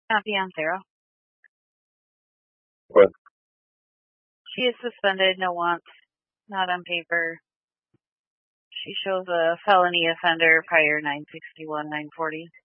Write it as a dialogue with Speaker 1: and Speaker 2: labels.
Speaker 1: Copy on Sarah.
Speaker 2: What?
Speaker 1: She is suspended, no wants, not on paper. She shows a felony offender prior 961, 940.